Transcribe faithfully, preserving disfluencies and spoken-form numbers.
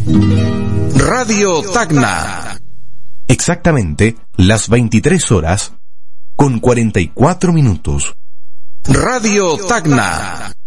Radio Tacna. Exactamente las veintitrés horas con cuarenta y cuatro minutos. Radio Tacna.